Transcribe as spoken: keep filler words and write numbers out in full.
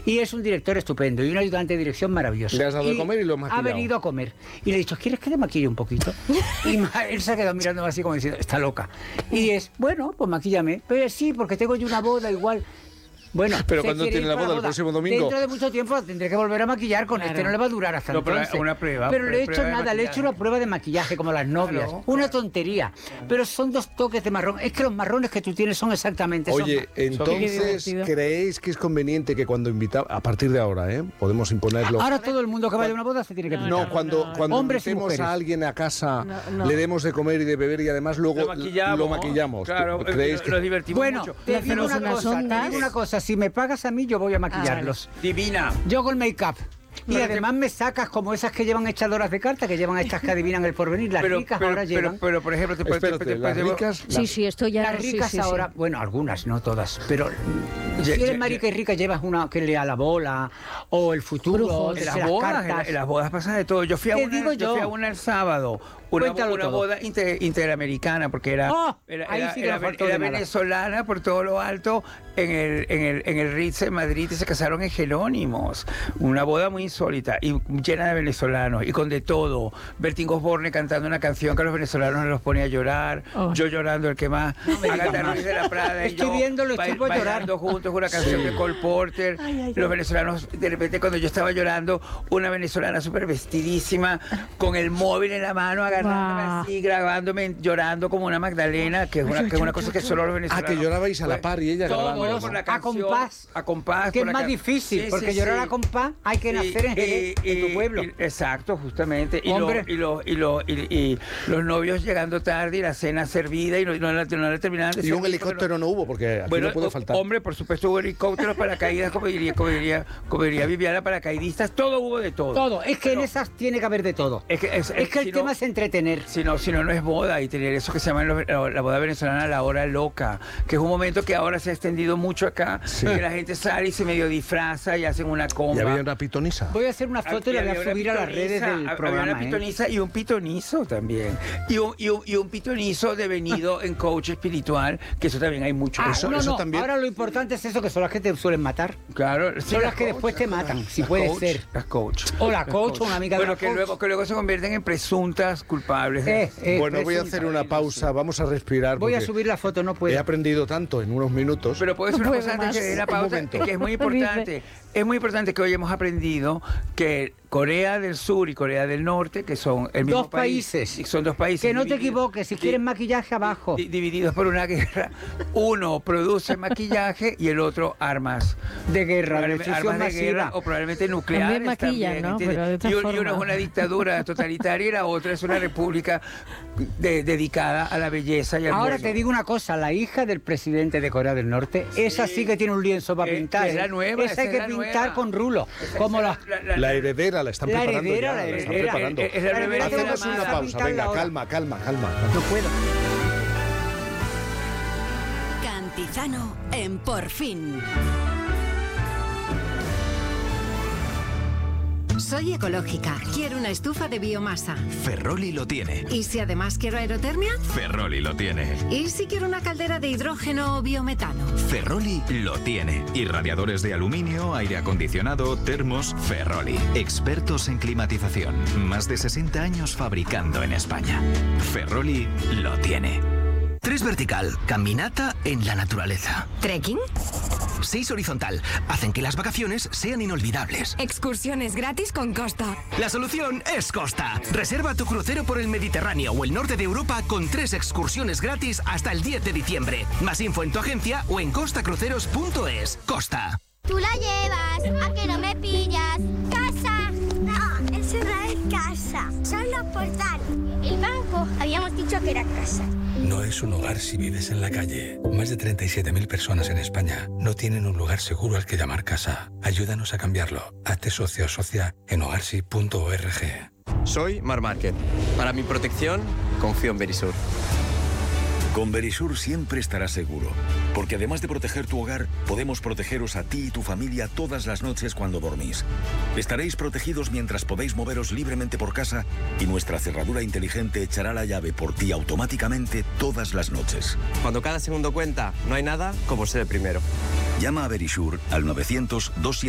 Y es un director estupendo y un ayudante de dirección maravilloso. Le has dado y de comer y lo has maquillado. Ha venido a comer. Y le he dicho, ¿quieres que te maquille un poquito? Y él se ha quedado mirando así como diciendo, está loca. Y es, bueno, pues maquíllame. Pero sí, porque tengo yo una boda igual. Bueno, pero cuando tiene la boda, boda, el próximo domingo. Dentro de mucho tiempo tendré que volver a maquillar, con claro. Este no le va a durar hasta no, entonces. Una prueba. Pero le he hecho nada, le he hecho una prueba de maquillaje como las novias. Claro. Una tontería. Pero son dos toques de marrón. Es que los marrones que tú tienes son exactamente. Oye, son, entonces, son ¿creéis que es conveniente que cuando invitamos, a partir de ahora, ¿eh? podemos imponerlo? Ahora todo el mundo que vaya a una boda se tiene que No, no cuando, no, cuando hombres invitemos a alguien a casa, no, no. le demos de comer y de beber y además luego lo maquillamos. Lo maquillamos. Claro, ¿creéis que... nos divertimos bueno, mucho? Te digo, una cosa, te digo una cosa, si me pagas a mí, yo voy a maquillarlos. Ah, divina. Yo con make-up. Y pero además que... me sacas como esas que llevan echadoras de cartas, que llevan estas que adivinan el porvenir. Las pero, ricas pero, ahora pero, llevan. Pero, pero, por ejemplo, te Espérate, te, te, te, las te, ricas. Sí, sí, esto ya. Las ricas sí, sí, ahora, sí. bueno, algunas, no todas, pero ya, si eres ya, marica y rica, llevas una que lea la bola o el futuro. En las, las bodas, en, en las bodas pasa de todo. Yo fui a, una, digo yo. yo fui a una el sábado. Una, una boda inter, interamericana, porque era, oh, era, era, sí era, era, era venezolana por todo lo alto en el, en el, en el Ritz en Madrid, y se casaron en Jerónimos. Una boda muy insólita y llena de venezolanos y con de todo. Bertín Osborne cantando una canción que a los venezolanos los ponía a llorar, oh. yo llorando el que más, no Agatha Ruiz de la Prada y Estoy yo viéndolo, estoy bail, llorando bailando juntos una canción sí. de Cole Porter. Ay, ay, los ay. venezolanos, de repente cuando yo estaba llorando, una venezolana súper vestidísima, con el móvil en la mano, agarrándome wow. así, grabándome, llorando como una Magdalena, que es una, que es una cosa que solo los venezolanos... Ah, que llorabais a la par y ella grabando. Por la canción, a compás. A compás. Que es más difícil, sí, porque sí, llorar sí. a compás hay que nacer sí, en, Jerez, y, en tu pueblo. Y, exacto, justamente. Y, lo, y, lo, y, lo, y, y los novios llegando tarde y la cena servida y no, no, no, no la terminaban de Y un helicóptero no hubo, porque aquí bueno, no puede faltar. Hombre, por supuesto hubo helicópteros, paracaídas, como diría, como diría, como diría Viviana, paracaidistas, todo hubo de todo. Todo, es que Pero, en esas tiene que haber de todo. Es que, es, es es, que el si tema no, es entretener. Si no, si no, no es boda, y tener eso que se llama la, la boda venezolana, la hora loca, que es un momento que ahora se ha extendido mucho acá, sí. que la gente sale y se medio disfraza y hacen una comba. Y había una pitonisa. Voy a hacer una foto y la voy a subir a las redes del había programa. Había una pitoniza ¿eh? y un pitonizo también. Y un, y un, y un pitonizo devenido en coach espiritual, que eso también hay mucho. Ah, eso, no, eso no, también. Ahora lo importante es eso, que son las que te suelen matar. Claro. Sí, son las, las que coach, después te matan, si puede coach, ser. Las coach. O la coach, coach. o una amiga bueno, de la que coach. luego, que luego se convierten en presuntas culpables. Eh, eh, bueno, voy a hacer una pausa, vamos a respirar. Voy a subir la foto, no puedo. He aprendido tanto en unos minutos. Pero puedo decir no una cosa antes que de la pausa, que es muy importante. Es muy importante que hoy hemos aprendido que Corea del Sur y Corea del Norte, que son el mismo dos países, país, son dos países. Que no te equivoques, si quieres maquillaje abajo. Di, divididos por una guerra. Uno produce maquillaje y el otro armas de guerra, de armas de guerra o probablemente nucleares también. ¿no? Pero de y, y uno es una dictadura totalitaria y la otra es una república de, dedicada a la belleza y al Ahora mundo. Te digo una cosa, la hija del presidente de Corea del Norte, sí. esa sí que tiene un lienzo para es, pintar. Es la nueva, esa hay que pintar nueva. Con rulo. Esa, como la, la, la, la heredera la están la preparando heredera, ya, la la heredera. están preparando. Es, es la heredera. Hacemos una pausa, venga, calma, calma, calma. No puedo. Cantizano en Por Fin. Soy ecológica. Quiero una estufa de biomasa. Ferroli lo tiene. ¿Y si además quiero aerotermia? Ferroli lo tiene. ¿Y si quiero una caldera de hidrógeno o biometano? Ferroli lo tiene. Y radiadores de aluminio, aire acondicionado, termos, Ferroli. Expertos en climatización. Más de sesenta años fabricando en España. Ferroli lo tiene. Tres vertical, caminata en la naturaleza. ¿Trekking? Seis horizontal, hacen que las vacaciones sean inolvidables. Excursiones gratis con Costa. La solución es Costa. Reserva tu crucero por el Mediterráneo o el norte de Europa con tres excursiones gratis hasta el diez de diciembre. Más info en tu agencia o en costa cruceros punto es. Costa. Tú la llevas, ¿a que no me pillas? ¡Casa! No, eso no es casa, son los portales. El banco, habíamos dicho que era casa. No es un hogar si vives en la calle. Más de treinta y siete mil personas en España no tienen un lugar seguro al que llamar casa. Ayúdanos a cambiarlo. Hazte socio o socia en hogarsi punto org. Soy Mar Márquez. Para mi protección, confío en Verisur. Con Verisur siempre estarás seguro, porque además de proteger tu hogar, podemos protegeros a ti y tu familia todas las noches cuando dormís. Estaréis protegidos mientras podéis moveros libremente por casa y nuestra cerradura inteligente echará la llave por ti automáticamente todas las noches. Cuando cada segundo cuenta, no hay nada como ser el primero. Llama a Verisur al novecientos, doscientos